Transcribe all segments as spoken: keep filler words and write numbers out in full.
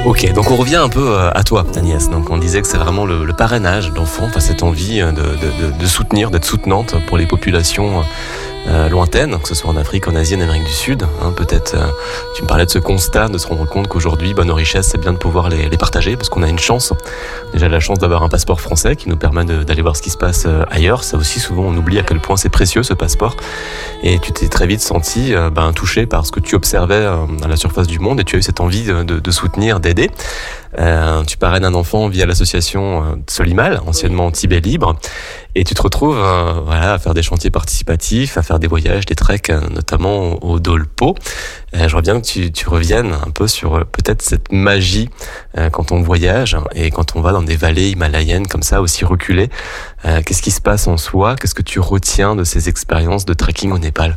Ok, donc on revient un peu à toi, Agnès. Donc on disait que c'est vraiment le, le parrainage d'enfants, enfin cette envie de, de, de, de soutenir, d'être soutenante pour les populations euh, lointaines, que ce soit en Afrique, en Asie, en Amérique du Sud. Hein, peut-être, euh, tu me parlais de ce constat, de se rendre compte qu'aujourd'hui, bah, nos richesses, c'est bien de pouvoir les, les partager, parce qu'on a une chance. Déjà la chance d'avoir un passeport français qui nous permet de, d'aller voir ce qui se passe ailleurs. Ça aussi, souvent, on oublie à quel point c'est précieux ce passeport. Et tu t'es très vite senti euh, bah, touché par ce que tu observais euh, à la surface du monde, et tu as eu cette envie de, de, de soutenir, d'aider. Euh, tu parraines un enfant via l'association euh, Solimal, anciennement Tibet Libre, et tu te retrouves euh, voilà, à faire des chantiers participatifs, à faire des voyages, des treks, euh, notamment au, au Dolpo. Euh, J'aimerais bien que tu, tu reviennes un peu sur euh, peut-être cette magie euh, quand on voyage et quand on va dans des vallées himalayennes comme ça, aussi reculées. Euh, Qu'est-ce qui se passe en soi? Qu'est-ce que tu retiens de ces expériences de trekking au Népal?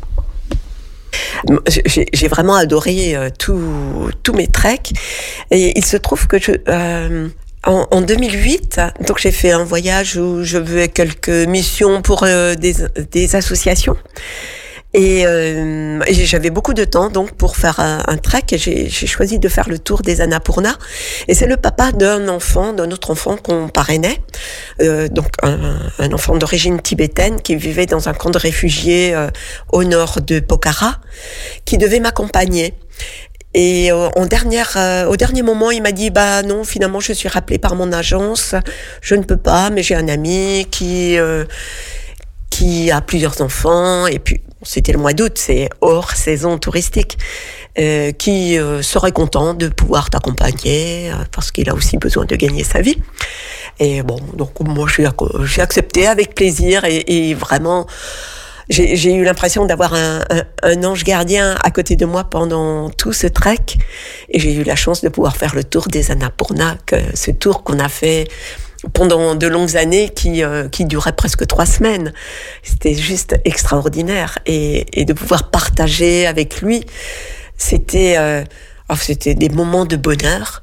J'ai, j'ai vraiment adoré euh, tous tous mes treks, et il se trouve que je euh, en, en deux mille huit, donc j'ai fait un voyage où je faisais quelques missions pour euh, des des associations. Et, euh, et j'avais beaucoup de temps donc pour faire un, un trek, et j'ai, j'ai choisi de faire le tour des Annapurna. Et c'est le papa d'un enfant, d'un autre enfant qu'on parrainait, euh, donc un, un enfant d'origine tibétaine qui vivait dans un camp de réfugiés euh, au nord de Pokhara, qui devait m'accompagner. Et euh, en dernière, euh, au dernier moment, il m'a dit bah non, finalement je suis rappelé par mon agence, je ne peux pas, mais j'ai un ami qui euh, qui a plusieurs enfants, et puis c'était le mois d'août, c'est hors saison touristique, euh, qui euh, serait content de pouvoir t'accompagner, euh, parce qu'il a aussi besoin de gagner sa vie. Et bon, donc moi j'ai, j'ai accepté avec plaisir, et, et vraiment j'ai, j'ai eu l'impression d'avoir un, un, un ange gardien à côté de moi pendant tout ce trek, et j'ai eu la chance de pouvoir faire le tour des Annapurna, que ce tour qu'on a fait pendant de longues années, qui euh, qui durait presque trois semaines. C'était juste extraordinaire, et et de pouvoir partager avec lui, c'était euh, oh, c'était des moments de bonheur,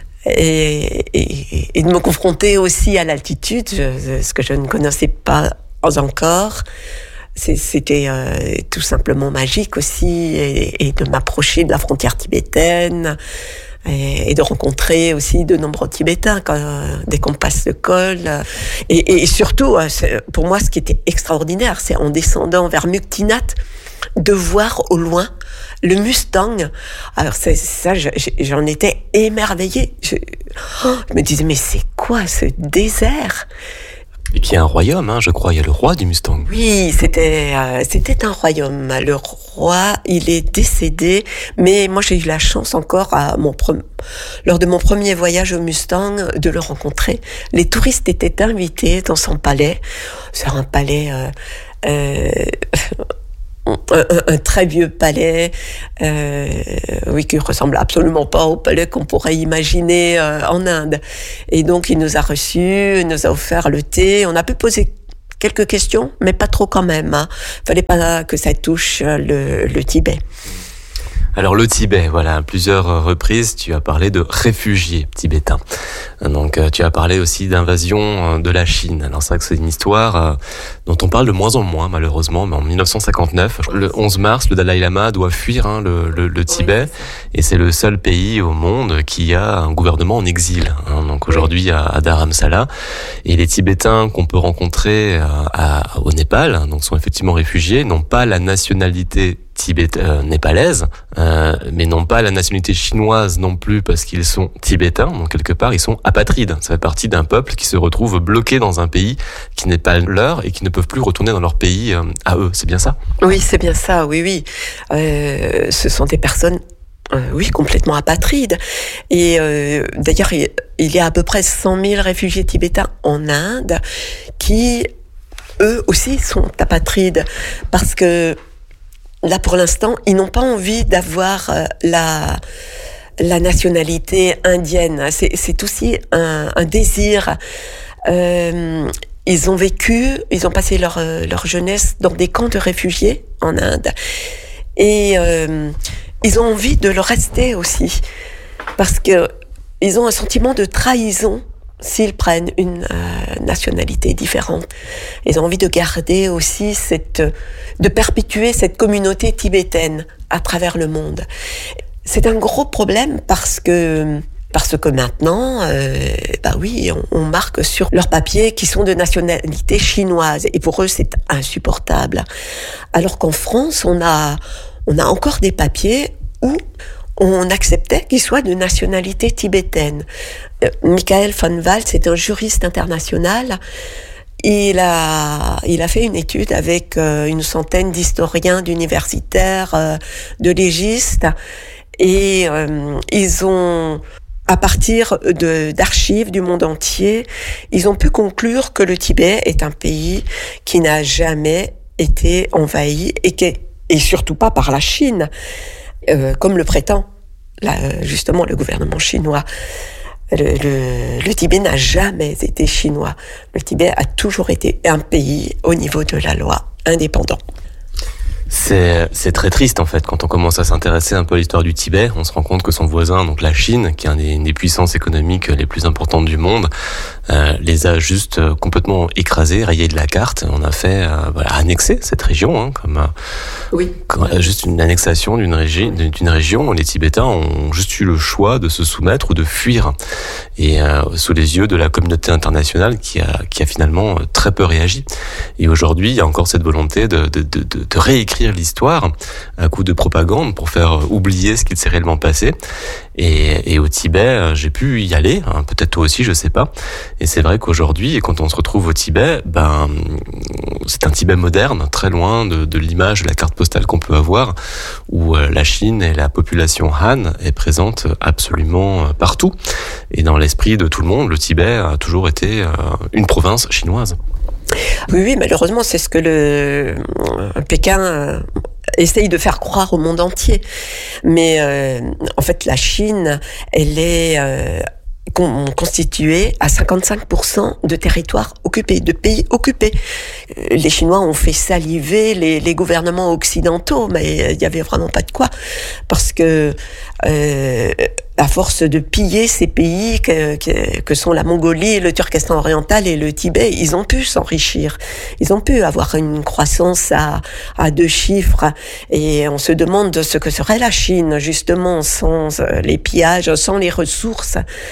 et, et et de me confronter aussi à l'altitude, je, ce que je ne connaissais pas encore. C'était euh, tout simplement magique aussi, et, et de m'approcher de la frontière tibétaine, et de rencontrer aussi de nombreux Tibétains quand, dès qu'on passe le col. Et, et surtout, pour moi, ce qui était extraordinaire, c'est en descendant vers Muktinat, de voir au loin le Mustang. Alors c'est, ça, j'en étais émerveillée. Je, oh, je me disais, mais c'est quoi ce désert ? Et puis il y a un royaume, hein, je crois, il y a le roi du Mustang. Oui, c'était euh, c'était un royaume. Le roi, il est décédé, mais moi j'ai eu la chance encore à mon pre- lors de mon premier voyage au Mustang de le rencontrer. Les touristes étaient invités dans son palais. C'est un palais euh, euh, Un, un, un très vieux palais, euh, oui, qui ressemble absolument pas au palais qu'on pourrait imaginer euh, en Inde. Et donc, il nous a reçus, il nous a offert le thé. On a pu poser quelques questions, mais pas trop quand même. Hein. Fallait pas que ça touche le, le Tibet. Alors le Tibet, voilà, à plusieurs reprises, tu as parlé de réfugiés tibétains. Donc tu as parlé aussi d'invasion de la Chine. Alors c'est vrai que c'est une histoire dont on parle de moins en moins malheureusement, mais en dix-neuf cent cinquante-neuf, le onze mars, le Dalai Lama doit fuir hein, le, le, le Tibet, oui, et c'est le seul pays au monde qui a un gouvernement en exil. Hein, donc aujourd'hui à, à Dharamsala, et les Tibétains qu'on peut rencontrer à, à, au Népal, donc sont effectivement réfugiés, n'ont pas la nationalité Tibet, euh, népalaise, euh, mais non pas la nationalité chinoise non plus, parce qu'ils sont tibétains, donc quelque part ils sont apatrides. Ça fait partie d'un peuple qui se retrouve bloqué dans un pays qui n'est pas leur et qui ne peuvent plus retourner dans leur pays euh, à eux. C'est bien ça ? Oui, c'est bien ça, oui, oui. Euh, ce sont des personnes Euh, oui, complètement apatrides. Et euh, d'ailleurs, il y a à peu près cent mille réfugiés tibétains en Inde qui, eux aussi, sont apatrides, parce que là, pour l'instant, ils n'ont pas envie d'avoir euh, la la nationalité indienne. C'est, c'est aussi un, un désir. Euh, ils ont vécu, ils ont passé leur leur jeunesse dans des camps de réfugiés en Inde, et euh, ils ont envie de le rester aussi, parce que ils ont un sentiment de trahison s'ils prennent une euh, nationalité différente. Ils ont envie de garder aussi cette, de perpétuer cette communauté tibétaine à travers le monde. C'est un gros problème, parce que Parce que maintenant, euh, bah oui, on, on marque sur leurs papiers qui sont de nationalité chinoise. Et pour eux, c'est insupportable. Alors qu'en France, on a, on a encore des papiers où on acceptait qu'ils soient de nationalité tibétaine. Euh, Michael von Wald, c'est un juriste international. Il a, il a fait une étude avec euh, une centaine d'historiens, d'universitaires, euh, de légistes. Et euh, ils ont, à partir de, d'archives du monde entier, ils ont pu conclure que le Tibet est un pays qui n'a jamais été envahi et, qui est, et surtout pas par la Chine. Euh, comme le prétend là, justement le gouvernement chinois. Le, le, le Tibet n'a jamais été chinois. Le Tibet a toujours été un pays, au niveau de la loi, indépendant. C'est, c'est très triste en fait, quand on commence à s'intéresser un peu à l'histoire du Tibet, on se rend compte que son voisin, donc la Chine, qui est une des, une des puissances économiques les plus importantes du monde, euh, les a juste euh, complètement écrasés, rayés de la carte. On a fait euh, voilà, annexer cette région, hein, comme, euh, oui. comme euh, juste une annexation d'une, régi- d'une région où les Tibétains ont juste eu le choix de se soumettre ou de fuir. Et euh, sous les yeux de la communauté internationale qui a, qui a finalement très peu réagi. Et aujourd'hui, il y a encore cette volonté de, de, de, de, de réécrire l'histoire à coup de propagande pour faire oublier ce qui s'est réellement passé. Et, et au Tibet, j'ai pu y aller, hein, peut-être toi aussi, je sais pas. Et c'est vrai qu'aujourd'hui, quand on se retrouve au Tibet, ben c'est un Tibet moderne, très loin de, de l'image, de la carte postale qu'on peut avoir, où la Chine et la population Han est présente absolument partout. Et dans l'esprit de tout le monde, le Tibet a toujours été une province chinoise. Oui, oui, malheureusement, c'est ce que le Pékin euh, essaye de faire croire au monde entier. Mais euh, en fait, la Chine, elle est euh, con- constituée à cinquante-cinq pour cent de territoires occupés, de pays occupés. Les Chinois ont fait saliver les, les gouvernements occidentaux, mais il n'y avait vraiment pas de quoi. Parce que... Euh, à force de piller ces pays que, que, que sont la Mongolie, le Turkestan oriental et le Tibet, ils ont pu s'enrichir. Ils ont pu avoir une croissance à, à deux chiffres. Et on se demande ce que serait la Chine, justement, sans les pillages, sans les ressources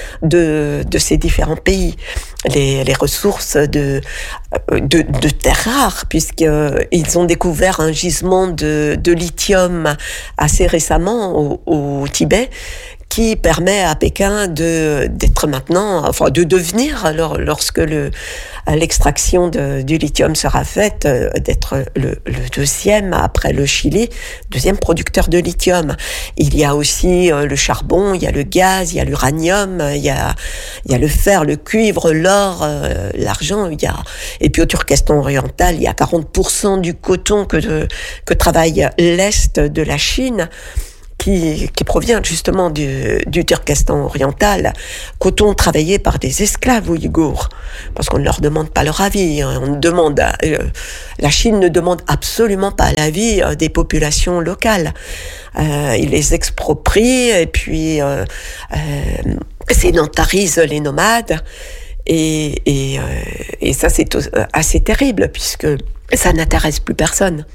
de, de ces différents pays. Les, les ressources de, de, de terres rares, puisqu'ils ont découvert un gisement de, de lithium assez récemment au, au Tibet, qui permet à Pékin de d'être maintenant, enfin de devenir, alors lorsque le l'extraction de, du lithium sera faite, d'être le, le deuxième après le Chili, deuxième producteur de lithium. Il y a aussi le charbon, il y a le gaz, il y a l'uranium, il y a il y a le fer, le cuivre, l'or, l'argent. Il y a et puis au Turkestan oriental, il y a quarante pour cent du coton que de, que travaille l'est de la Chine. Qui, qui provient justement du, du Turkestan oriental, coton travaillé par des esclaves ouïghours, parce qu'on ne leur demande pas leur avis. On demande, euh, la Chine ne demande absolument pas l'avis euh, des populations locales. Euh, ils les exproprient et puis euh, euh, sédentarisent les nomades. Et, et, euh, et ça, c'est assez terrible, puisque ça n'intéresse plus personne.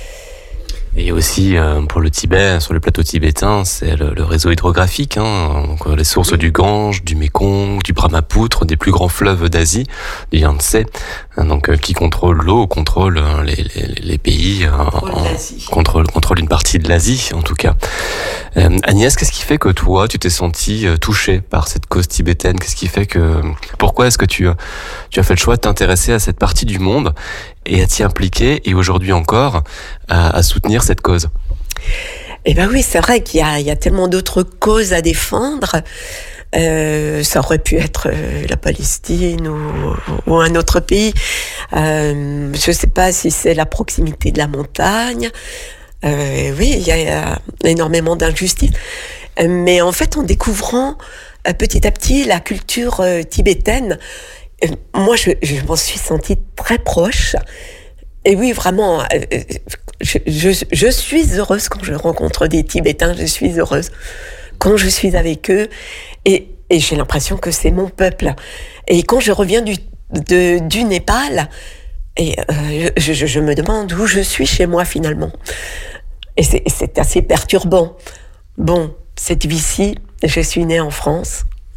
Et aussi, euh, pour le Tibet, sur le plateau tibétain, c'est le, le réseau hydrographique, hein, donc les sources du Gange, du Mékong, du Brahmaputre, des plus grands fleuves d'Asie, du Yangtze, hein, donc euh, qui contrôle l'eau, contrôle euh, les, les, les pays, euh, en, contrôle, contrôle une partie de l'Asie, en tout cas. Euh, Agnès, qu'est-ce qui fait que toi, tu t'es sentie euh, touchée par cette cause tibétaine? Qu'est-ce qui fait que, pourquoi est-ce que tu, tu as fait le choix de t'intéresser à cette partie du monde et à t'y impliquer, et aujourd'hui encore, à, à soutenir cette cause? Eh ben oui, c'est vrai qu'il y a, il y a tellement d'autres causes à défendre. Euh, ça aurait pu être euh, la Palestine ou, ou un autre pays. Euh, je ne sais pas si c'est la proximité de la montagne. Euh, oui, il y a énormément d'injustices. Mais en fait, en découvrant euh, petit à petit la culture euh, tibétaine, euh, moi, je, je m'en suis sentie très proche. Et oui, vraiment, euh, je, je, je suis heureuse quand je rencontre des Tibétains, je suis heureuse quand je suis avec eux. Et, et j'ai l'impression que c'est mon peuple. Et quand je reviens du, de, du Népal, et, euh, je, je, je me demande où je suis chez moi finalement. Et c'est, c'est assez perturbant. Bon, cette vie-ci, je suis née en France,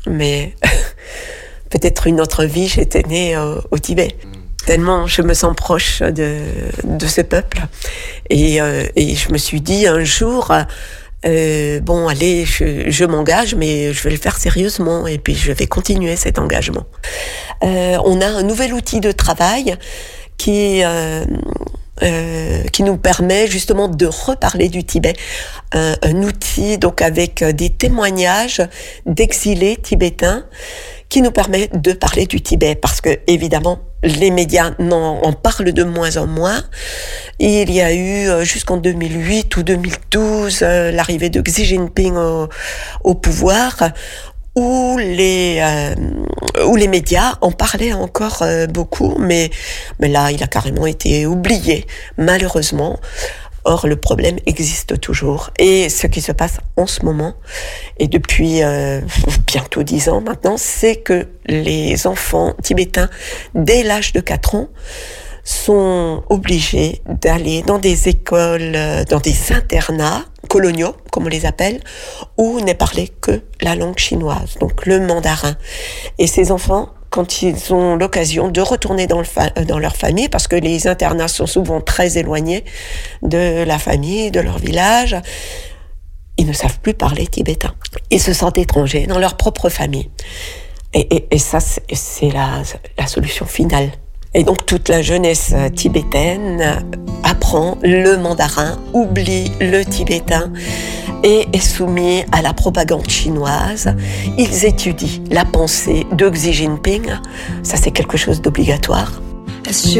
mais peut-être une autre vie, j'étais née au, au Tibet. Tellement je me sens proche de, de ce peuple. Et, euh, et je me suis dit un jour, euh, bon, allez, je, je m'engage, mais je vais le faire sérieusement et puis je vais continuer cet engagement. Euh, on a un nouvel outil de travail qui... Euh, Euh, qui nous permet justement de reparler du Tibet. Un, un outil donc avec des témoignages d'exilés tibétains qui nous permet de parler du Tibet parce que évidemment les médias en, en parlent de moins en moins. Il y a eu jusqu'en deux mille huit ou deux mille douze euh, l'arrivée de Xi Jinping au, au pouvoir, où les euh, où les médias en parlaient encore euh, beaucoup, mais mais là il a carrément été oublié malheureusement. Or le problème existe toujours et ce qui se passe en ce moment et depuis euh, bientôt dix ans maintenant, c'est que les enfants tibétains dès l'âge de quatre ans sont obligés d'aller dans des écoles, dans des internats coloniaux, comme on les appelle, où n'est parlé que la langue chinoise, donc le mandarin. Et ces enfants, quand ils ont l'occasion de retourner dans, le fa- dans leur famille, parce que les internats sont souvent très éloignés de la famille, de leur village, ils ne savent plus parler tibétain. Ils se sentent étrangers dans leur propre famille. Et, et, et ça, c'est, c'est la, la solution finale. Et donc toute la jeunesse tibétaine apprend le mandarin, oublie le tibétain et est soumis à la propagande chinoise. Ils étudient la pensée de Xi Jinping. Ça, c'est quelque chose d'obligatoire.